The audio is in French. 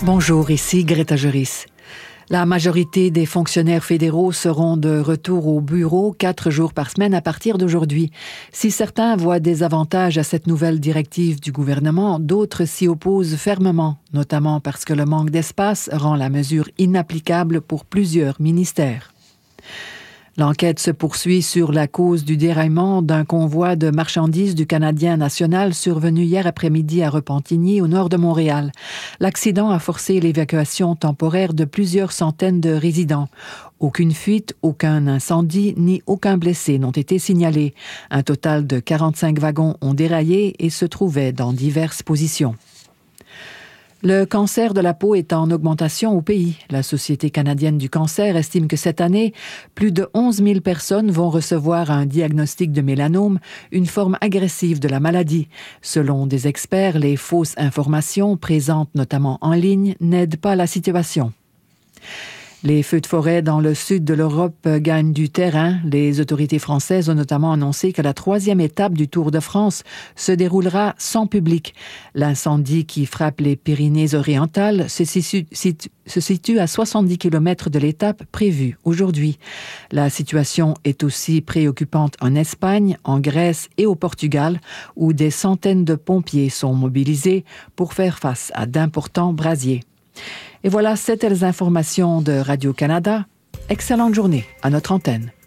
Bonjour, ici Greta Juris. La majorité des fonctionnaires fédéraux seront de retour au bureau 4 jours par semaine à partir d'aujourd'hui. Si certains voient des avantages à cette nouvelle directive du gouvernement, d'autres s'y opposent fermement, notamment parce que le manque d'espace rend la mesure inapplicable pour plusieurs ministères. L'enquête se poursuit sur la cause du déraillement d'un convoi de marchandises du Canadien national survenu hier après-midi à Repentigny, au nord de Montréal. L'accident a forcé l'évacuation temporaire de plusieurs centaines de résidents. Aucune fuite, aucun incendie, ni aucun blessé n'ont été signalés. Un total de 45 wagons ont déraillé et se trouvaient dans diverses positions. Le cancer de la peau est en augmentation au pays. La Société canadienne du cancer estime que cette année, plus de 11 000 personnes vont recevoir un diagnostic de mélanome, une forme agressive de la maladie. Selon des experts, les fausses informations, présentes notamment en ligne, n'aident pas la situation. Les feux de forêt dans le sud de l'Europe gagnent du terrain. Les autorités françaises ont notamment annoncé que la 3e étape du Tour de France se déroulera sans public. L'incendie qui frappe les Pyrénées-Orientales se situe à 70 km de l'étape prévue aujourd'hui. La situation est aussi préoccupante en Espagne, en Grèce et au Portugal, où des centaines de pompiers sont mobilisés pour faire face à d'importants brasiers. Et voilà, c'était les informations de Radio-Canada. Excellente journée à notre antenne.